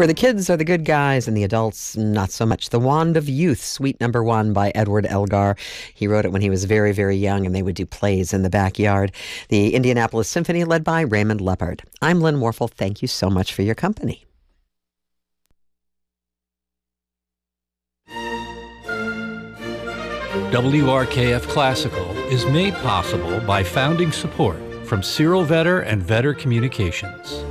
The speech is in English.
where the kids are the good guys and the adults not so much. The Wand of Youth, Suite Number 1 by Edward Elgar. He wrote it when he was very, very young, and they would do plays in the backyard. The Indianapolis Symphony, led by Raymond Leppard. I'm Lynn Warfel. Thank you so much for your company. WRKF Classical is made possible by founding support from Cyril Vetter and Vetter Communications.